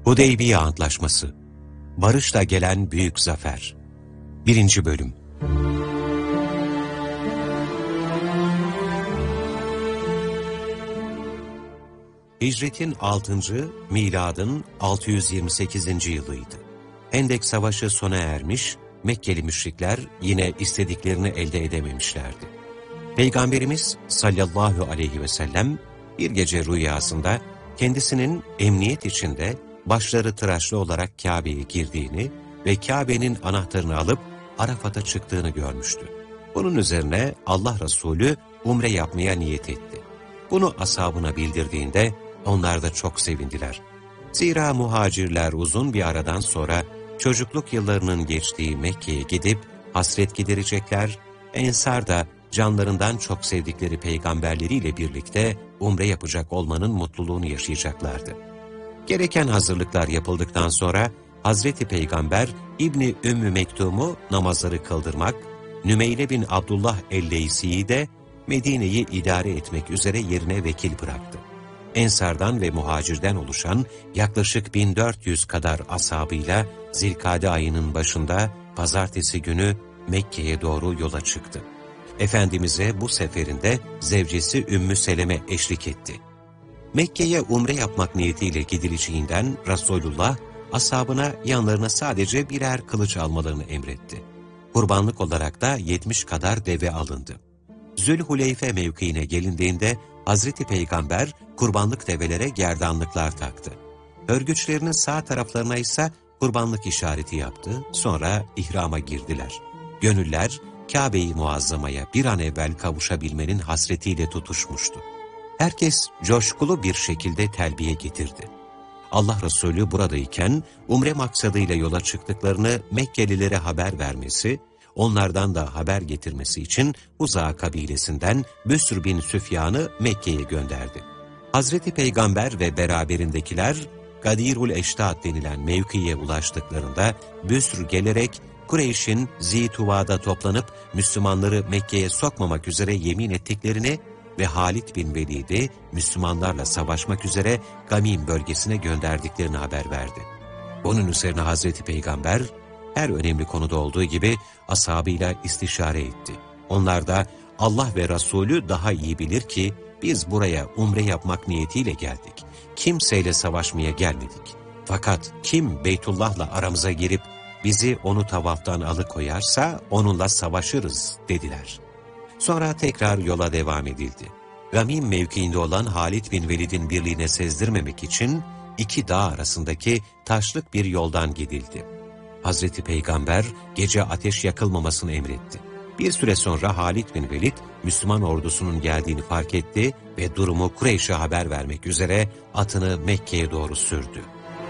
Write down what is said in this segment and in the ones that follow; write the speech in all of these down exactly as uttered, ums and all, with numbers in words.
Hudeybiye Antlaşması. Barışla gelen büyük zafer. Birinci Bölüm. Hicretin altıncı, miladın altı yüz yirmi sekizinci yılıydı. Hendek Savaşı sona ermiş, Mekkeli müşrikler yine istediklerini elde edememişlerdi. Peygamberimiz sallallahu aleyhi ve sellem bir gece rüyasında kendisinin emniyet içinde başları tıraşlı olarak Kabe'ye girdiğini ve Kabe'nin anahtarını alıp Arafat'a çıktığını görmüştü. Bunun üzerine Allah Resulü umre yapmaya niyet etti. Bunu ashabına bildirdiğinde onlar da çok sevindiler. Zira muhacirler uzun bir aradan sonra çocukluk yıllarının geçtiği Mekke'ye gidip hasret giderecekler, Ensar da canlarından çok sevdikleri peygamberleriyle birlikte umre yapacak olmanın mutluluğunu yaşayacaklardı. Gereken hazırlıklar yapıldıktan sonra Hazreti Peygamber İbni Ümmü Mektum'u namazları kıldırmak, Nümeyle bin Abdullah el-Leysi'yi de Medine'yi idare etmek üzere yerine vekil bıraktı. Ensardan ve muhacirden oluşan yaklaşık bin dört yüz kadar ashabıyla Zilkade ayının başında pazartesi günü Mekke'ye doğru yola çıktı. Efendimiz'e bu seferinde zevcesi Ümmü Seleme eşlik etti. Mekke'ye umre yapmak niyetiyle gidileceğinden Resulullah, ashabına yanlarına sadece birer kılıç almalarını emretti. Kurbanlık olarak da yetmiş kadar deve alındı. Zülhuleyfe mevkiine gelindiğinde Hazreti Peygamber kurbanlık develere gerdanlıklar taktı. Örgüçlerinin sağ taraflarına ise kurbanlık işareti yaptı, sonra ihrama girdiler. Gönüller Kabe-i Muazzama'ya bir an evvel kavuşabilmenin hasretiyle tutuşmuştu. Herkes coşkulu bir şekilde telbiye getirdi. Allah Resulü buradayken umre maksadıyla yola çıktıklarını Mekkelilere haber vermesi, onlardan da haber getirmesi için Huza kabilesinden Büsr bin Süfyan'ı Mekke'ye gönderdi. Hazreti Peygamber ve beraberindekiler Gadirul Eştat denilen mevkiye ulaştıklarında Büsr gelerek Kureyş'in Zituva'da toplanıp Müslümanları Mekke'ye sokmamak üzere yemin ettiklerini ve Halid bin Velid'i Müslümanlarla savaşmak üzere Gamim bölgesine gönderdiklerini haber verdi. Bunun üzerine Hazreti Peygamber her önemli konuda olduğu gibi ashabıyla istişare etti. Onlar da Allah ve Resulü daha iyi bilir ki biz buraya umre yapmak niyetiyle geldik. Kimseyle savaşmaya gelmedik. Fakat kim Beytullah'la aramıza girip bizi onu tavaftan alıkoyarsa onunla savaşırız dediler. Sonra tekrar yola devam edildi. Gamim mevkiinde olan Halid bin Velid'in birliğine sezdirmemek için iki dağ arasındaki taşlık bir yoldan gidildi. Hazreti Peygamber gece ateş yakılmamasını emretti. Bir süre sonra Halid bin Velid Müslüman ordusunun geldiğini fark etti ve durumu Kureyş'e haber vermek üzere atını Mekke'ye doğru sürdü.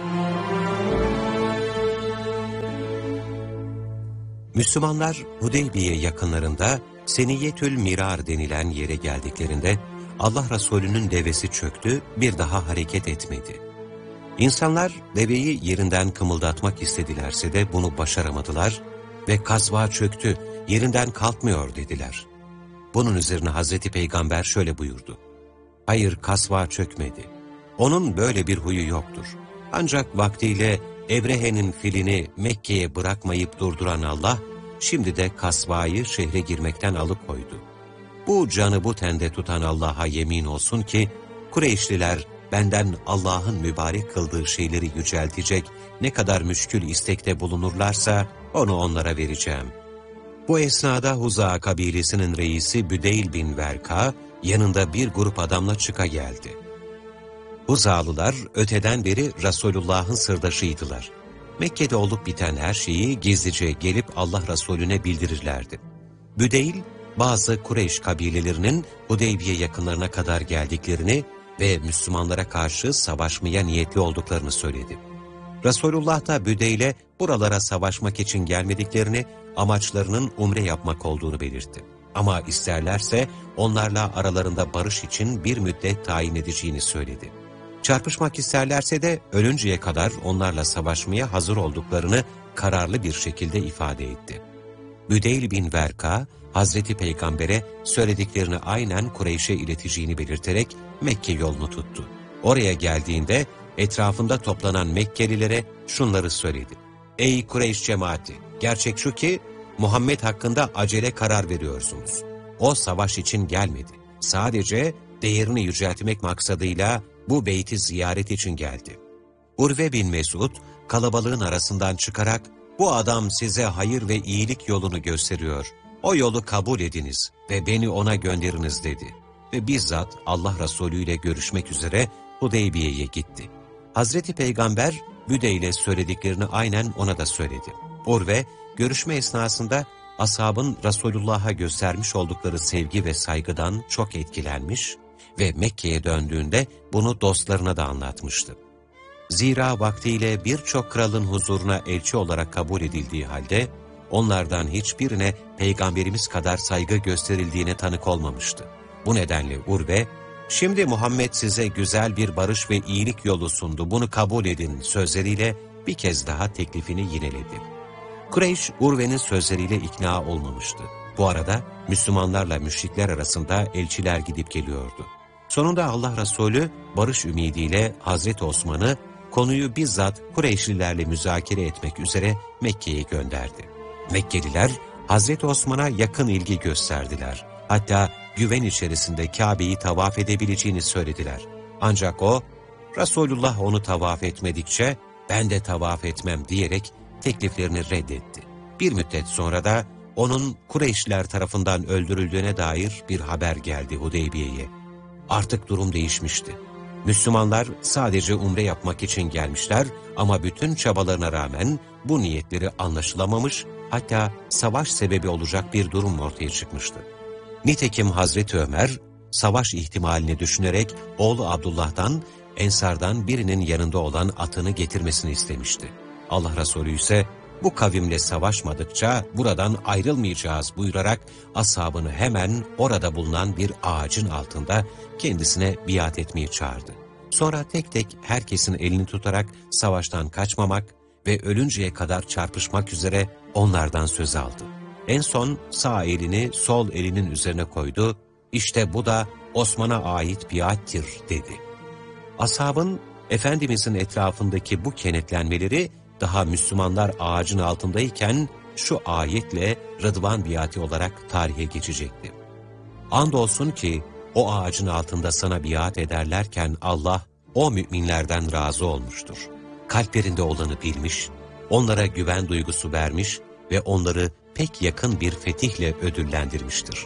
Müslümanlar Hudeybiye yakınlarında Seniyetül Mirar denilen yere geldiklerinde Allah Resulü'nün devesi çöktü, bir daha hareket etmedi. İnsanlar deveyi yerinden kımıldatmak istedilerse de bunu başaramadılar ve kasva çöktü, yerinden kalkmıyor dediler. Bunun üzerine Hazreti Peygamber şöyle buyurdu: hayır, kasva çökmedi. Onun böyle bir huyu yoktur. Ancak vaktiyle Ebrehe'nin filini Mekke'ye bırakmayıp durduran Allah, şimdi de kasvayı şehre girmekten alıkoydu. Bu canı bu tende tutan Allah'a yemin olsun ki, Kureyşliler benden Allah'ın mübarek kıldığı şeyleri yüceltecek ne kadar müşkül istekte bulunurlarsa onu onlara vereceğim. Bu esnada Huza kabilesinin reisi Büdeyl bin Verka yanında bir grup adamla çıka geldi. Huzalılar öteden beri Resulullah'ın sırdaşıydılar. Mekke'de olup biten her şeyi gizlice gelip Allah Resulüne bildirirlerdi. Büdeyl, bazı Kureyş kabilelerinin Hudeybiye yakınlarına kadar geldiklerini ve Müslümanlara karşı savaşmaya niyetli olduklarını söyledi. Resulullah da Büdeyl'e buralara savaşmak için gelmediklerini, amaçlarının umre yapmak olduğunu belirtti. Ama isterlerse onlarla aralarında barış için bir müddet tayin edeceğini söyledi. Çarpışmak isterlerse de ölünceye kadar onlarla savaşmaya hazır olduklarını kararlı bir şekilde ifade etti. Büdeyl bin Verka, Hazreti Peygamber'e söylediklerini aynen Kureyş'e ileteceğini belirterek Mekke yolunu tuttu. Oraya geldiğinde etrafında toplanan Mekkelilere şunları söyledi. Ey Kureyş cemaati! Gerçek şu ki Muhammed hakkında acele karar veriyorsunuz. O savaş için gelmedi. Sadece değerini yüceltmek maksadıyla bu beyti ziyaret için geldi. Urve bin Mesud kalabalığın arasından çıkarak bu adam size hayır ve iyilik yolunu gösteriyor. O yolu kabul ediniz ve beni ona gönderiniz dedi. Ve bizzat Allah Resulü ile görüşmek üzere Hudeybiye'ye gitti. Hazreti Peygamber Büde ile söylediklerini aynen ona da söyledi. Urve görüşme esnasında ashabın Resulullah'a göstermiş oldukları sevgi ve saygıdan çok etkilenmiş ve Mekke'ye döndüğünde bunu dostlarına da anlatmıştı. Zira vaktiyle birçok kralın huzuruna elçi olarak kabul edildiği halde onlardan hiçbirine Peygamberimiz kadar saygı gösterildiğine tanık olmamıştı. Bu nedenle Urve, "Şimdi Muhammed size güzel bir barış ve iyilik yolu sundu, bunu kabul edin" sözleriyle bir kez daha teklifini yineledi. Kureyş, Urve'nin sözleriyle ikna olmamıştı. Bu arada Müslümanlarla müşrikler arasında elçiler gidip geliyordu. Sonunda Allah Resulü barış ümidiyle Hazreti Osman'ı konuyu bizzat Kureyşlilerle müzakere etmek üzere Mekke'ye gönderdi. Mekkeliler Hazreti Osman'a yakın ilgi gösterdiler. Hatta güven içerisinde Kabe'yi tavaf edebileceğini söylediler. Ancak o, Resulullah onu tavaf etmedikçe ben de tavaf etmem diyerek tekliflerini reddetti. Bir müddet sonra da onun Kureyşliler tarafından öldürüldüğüne dair bir haber geldi Hudeybiye'ye. Artık durum değişmişti. Müslümanlar sadece umre yapmak için gelmişler ama bütün çabalarına rağmen bu niyetleri anlaşılamamış, hatta savaş sebebi olacak bir durum ortaya çıkmıştı. Nitekim Hazreti Ömer, savaş ihtimalini düşünerek oğlu Abdullah'tan, Ensardan birinin yanında olan atını getirmesini istemişti. Allah Resulü ise bu kavimle savaşmadıkça buradan ayrılmayacağız buyurarak ashabını hemen orada bulunan bir ağacın altında kendisine biat etmeyi çağırdı. Sonra tek tek herkesin elini tutarak savaştan kaçmamak ve ölünceye kadar çarpışmak üzere onlardan söz aldı. En son sağ elini sol elinin üzerine koydu, "İşte bu da Osman'a ait biattir" dedi. Ashabın Efendimizin etrafındaki bu kenetlenmeleri daha Müslümanlar ağacın altındayken şu ayetle Rıdvan biati olarak tarihe geçecekti. Andolsun ki o ağacın altında sana biat ederlerken Allah o müminlerden razı olmuştur. Kalplerinde olanı bilmiş, onlara güven duygusu vermiş ve onları pek yakın bir fetihle ödüllendirmiştir.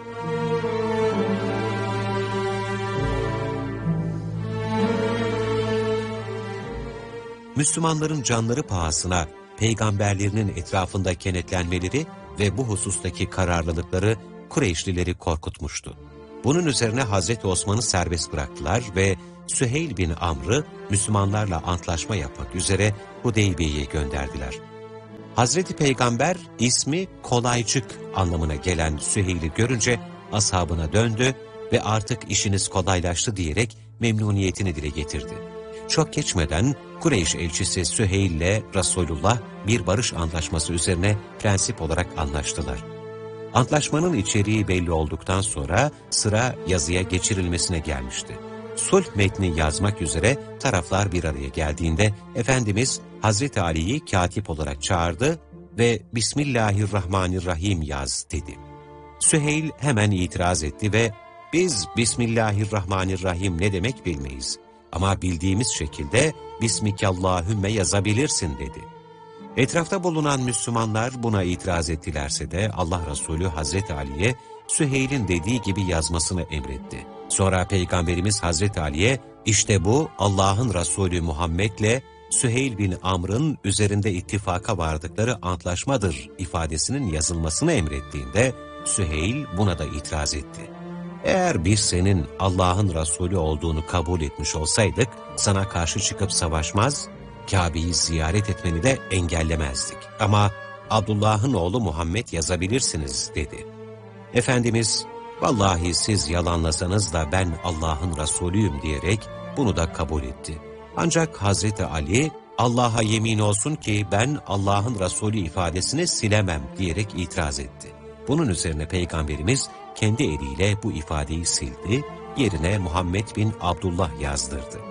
Müslümanların canları pahasına peygamberlerinin etrafında kenetlenmeleri ve bu husustaki kararlılıkları Kureyşlileri korkutmuştu. Bunun üzerine Hazreti Osman'ı serbest bıraktılar ve Süheyl bin Amr'ı Müslümanlarla antlaşma yapmak üzere Hudeybiye'ye gönderdiler. Hazreti Peygamber ismi kolaycık anlamına gelen Süheyl'i görünce ashabına döndü ve artık işiniz kolaylaştı diyerek memnuniyetini dile getirdi. Çok geçmeden Kureyş elçisi Süheyl ile Resulullah bir barış antlaşması üzerine prensip olarak anlaştılar. Antlaşmanın içeriği belli olduktan sonra sıra yazıya geçirilmesine gelmişti. Sulh metni yazmak üzere taraflar bir araya geldiğinde Efendimiz Hazreti Ali'yi katip olarak çağırdı ve Bismillahirrahmanirrahim yaz dedi. Süheyl hemen itiraz etti ve biz Bismillahirrahmanirrahim ne demek bilmeyiz ama bildiğimiz şekilde Bismikallahümme yazabilirsin dedi. Etrafta bulunan Müslümanlar buna itiraz ettilerse de Allah Resulü Hazreti Ali'ye Süheyl'in dediği gibi yazmasını emretti. Sonra Peygamberimiz Hazreti Ali'ye işte bu Allah'ın Resulü Muhammed'le Süheyl bin Amr'ın üzerinde ittifaka vardıkları antlaşmadır ifadesinin yazılmasını emrettiğinde Süheyl buna da itiraz etti. Eğer biz senin Allah'ın Resulü olduğunu kabul etmiş olsaydık sana karşı çıkıp savaşmaz, Kabe'yi ziyaret etmeni de engellemezdik. Ama Abdullah'ın oğlu Muhammed yazabilirsiniz dedi. Efendimiz, vallahi siz yalanlasanız da ben Allah'ın Resulüyüm diyerek bunu da kabul etti. Ancak Hazreti Ali, Allah'a yemin olsun ki ben Allah'ın Resulü ifadesini silemem diyerek itiraz etti. Bunun üzerine Peygamberimiz kendi eliyle bu ifadeyi sildi, yerine Muhammed bin Abdullah yazdırdı.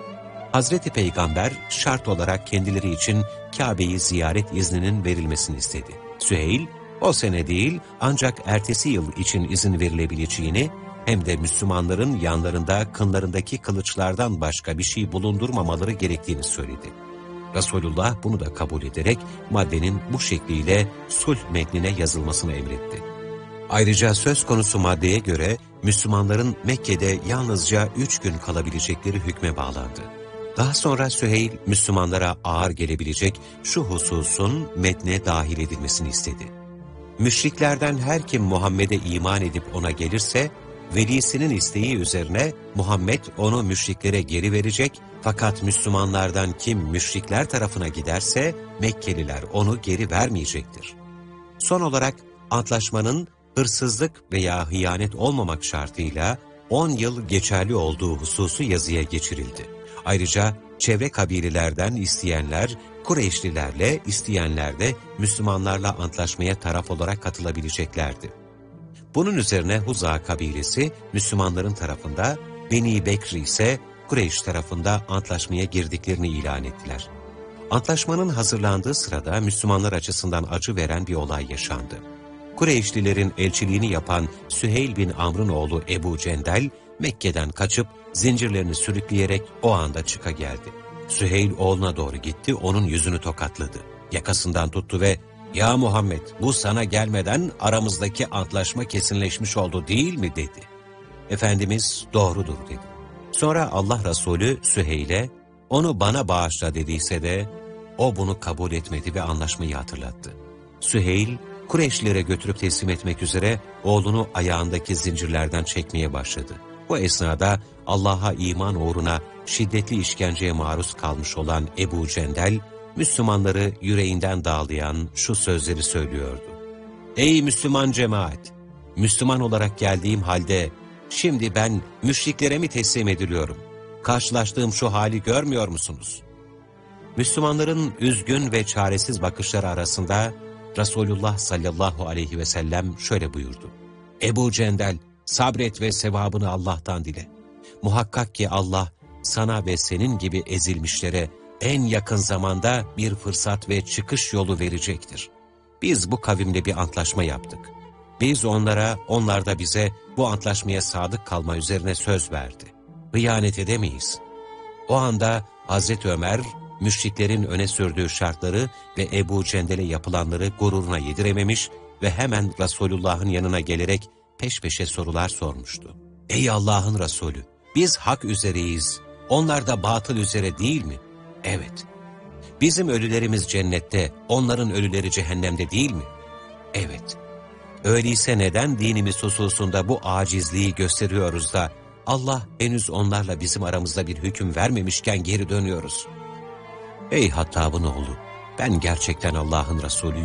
Hazreti Peygamber şart olarak kendileri için Kabe'yi ziyaret izninin verilmesini istedi. Süheyl, o sene değil ancak ertesi yıl için izin verilebileceğini, hem de Müslümanların yanlarında kınlarındaki kılıçlardan başka bir şey bulundurmamaları gerektiğini söyledi. Resulullah bunu da kabul ederek maddenin bu şekliyle sulh metnine yazılmasını emretti. Ayrıca söz konusu maddeye göre Müslümanların Mekke'de yalnızca üç gün kalabilecekleri hükme bağlandı. Daha sonra Süheyl, Müslümanlara ağır gelebilecek şu hususun metne dahil edilmesini istedi. Müşriklerden her kim Muhammed'e iman edip ona gelirse, velisinin isteği üzerine Muhammed onu müşriklere geri verecek, fakat Müslümanlardan kim müşrikler tarafına giderse Mekkeliler onu geri vermeyecektir. Son olarak antlaşmanın hırsızlık veya hıyanet olmamak şartıyla on yıl geçerli olduğu hususu yazıya geçirildi. Ayrıca çevre kabilelerden isteyenler, Kureyşlilerle isteyenler de Müslümanlarla antlaşmaya taraf olarak katılabileceklerdi. Bunun üzerine Huza kabilesi Müslümanların tarafında, Beni Bekr ise Kureyş tarafında antlaşmaya girdiklerini ilan ettiler. Antlaşmanın hazırlandığı sırada Müslümanlar açısından acı veren bir olay yaşandı. Kureyşlilerin elçiliğini yapan Süheyl bin Amr'ın oğlu Ebu Cendel, Mekke'den kaçıp zincirlerini sürükleyerek o anda çıka geldi. Süheyl oğluna doğru gitti, onun yüzünü tokatladı. Yakasından tuttu ve "Ya Muhammed, bu sana gelmeden aramızdaki antlaşma kesinleşmiş oldu değil mi?" dedi. Efendimiz "Doğrudur" dedi. Sonra Allah Resulü Süheyl'e "Onu bana bağışla" dediyse de o bunu kabul etmedi ve anlaşmayı hatırlattı. Süheyl, Kureyşlilere götürüp teslim etmek üzere oğlunu ayağındaki zincirlerden çekmeye başladı. Bu esnada Allah'a iman uğruna şiddetli işkenceye maruz kalmış olan Ebu Cendel, Müslümanları yüreğinden dağlayan şu sözleri söylüyordu. "Ey Müslüman cemaat! Müslüman olarak geldiğim halde şimdi ben müşriklere mi teslim ediliyorum? Karşılaştığım şu hali görmüyor musunuz?" Müslümanların üzgün ve çaresiz bakışları arasında Resulullah sallallahu aleyhi ve sellem şöyle buyurdu. "Ebu Cendel, sabret ve sevabını Allah'tan dile. Muhakkak ki Allah sana ve senin gibi ezilmişlere en yakın zamanda bir fırsat ve çıkış yolu verecektir. Biz bu kavimle bir antlaşma yaptık. Biz onlara, onlar da bize bu antlaşmaya sadık kalma üzerine söz verdi. Hıyanet edemeyiz." O anda Hazreti Ömer, müşriklerin öne sürdüğü şartları ve Ebu Cendel'e yapılanları gururuna yedirememiş ve hemen Resulullah'ın yanına gelerek peş peşe sorular sormuştu. "Ey Allah'ın Resulü, biz hak üzereyiz, onlar da batıl üzere değil mi?" "Evet." "Bizim ölülerimiz cennette, onların ölüleri cehennemde değil mi?" "Evet." "Öyleyse neden dinimiz hususunda bu acizliği gösteriyoruz da Allah henüz onlarla bizim aramızda bir hüküm vermemişken geri dönüyoruz?" "Ey Hattab'ın oğlu, ben gerçekten Allah'ın Resulü